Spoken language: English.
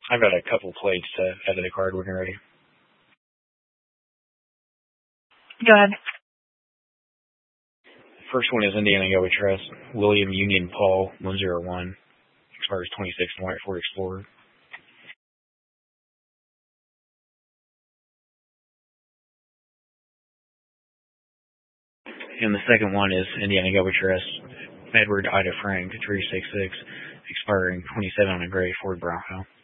I've got a couple plates to add to the card when you're ready. Go ahead. First one is Indiana Gateway Trust, William Union Paul, 101, expires 26 in White Ford Explorer. And the second one is Indiana Gateway Trust, Edward Ida Frank, 366, expiring 27 on a gray Ford Bronco.